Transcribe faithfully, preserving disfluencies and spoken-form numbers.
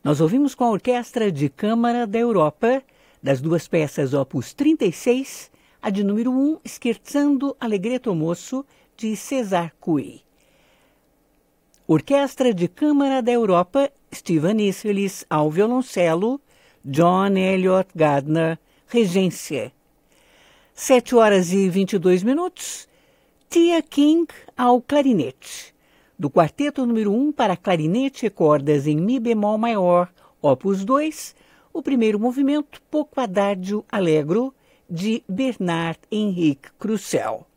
Nós ouvimos com a Orquestra de Câmara da Europa, das duas peças opus trinta e seis, a de número um, Scherzando Allegretto Mosso, de César Cui. Orquestra de Câmara da Europa, Stephen Easterlis ao violoncelo, John Elliott Gardner, regência. Sete horas e vinte e dois minutos, Tia King ao clarinete. Do quarteto número um para clarinete e cordas em Mi bemol maior, opus dois, o primeiro movimento, pouco adagio allegro, de Bernard Henrique Crusel.